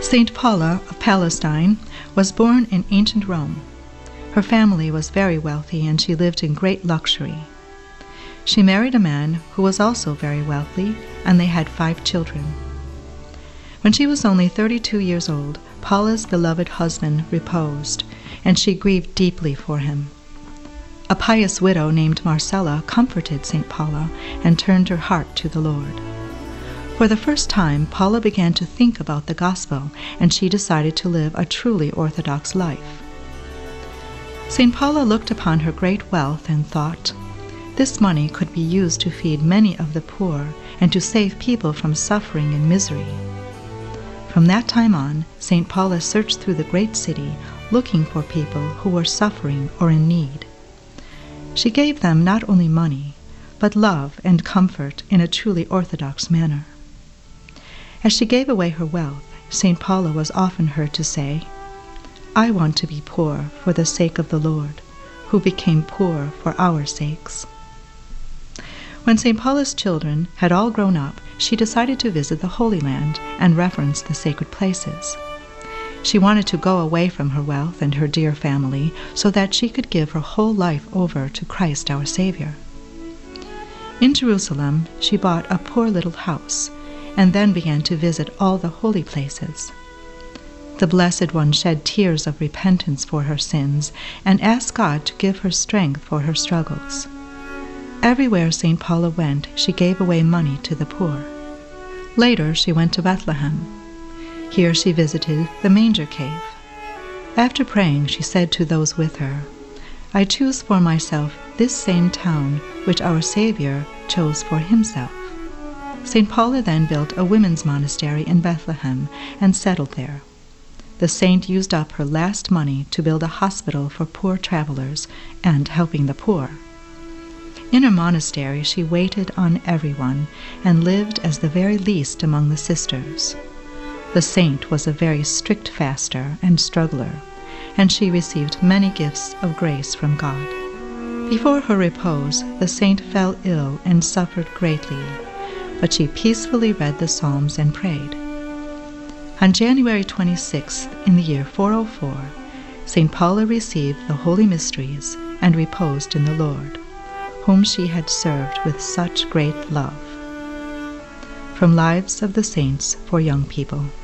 Saint Paula of Palestine was born in ancient Rome. Her family was very wealthy and she lived in great luxury. She married a man who was also very wealthy, and they had 5 children. When she was only 32 years old, Paula's beloved husband reposed, and she grieved deeply for him. A pious widow named Marcella comforted St. Paula and turned her heart to the Lord. For the first time, Paula began to think about the gospel, and she decided to live a truly orthodox life. St. Paula looked upon her great wealth and thought, this money could be used to feed many of the poor and to save people from suffering and misery. From that time on, St. Paula searched through the great city, looking for people who were suffering or in need. She gave them not only money, but love and comfort in a truly orthodox manner. As she gave away her wealth, St. Paula was often heard to say, "I want to be poor for the sake of the Lord, who became poor for our sakes." When St. Paula's children had all grown up, she decided to visit the Holy Land and reverence the sacred places. She wanted to go away from her wealth and her dear family so that she could give her whole life over to Christ our Savior. In Jerusalem, she bought a poor little house and then began to visit all the holy places. The Blessed One shed tears of repentance for her sins and asked God to give her strength for her struggles. Everywhere St. Paula went, she gave away money to the poor. Later, she went to Bethlehem. Here she visited the manger cave. After praying, she said to those with her, "I choose for myself this same town which our Savior chose for himself." St. Paula then built a women's monastery in Bethlehem and settled there. The saint used up her last money to build a hospital for poor travelers and helping the poor. In her monastery, she waited on everyone and lived as the very least among the sisters. The saint was a very strict faster and struggler, and she received many gifts of grace from God. Before her repose, the saint fell ill and suffered greatly, but she peacefully read the Psalms and prayed. On January 26th, in the year 404, St. Paula received the Holy Mysteries and reposed in the Lord, whom she had served with such great love. From Lives of the Saints for Young People.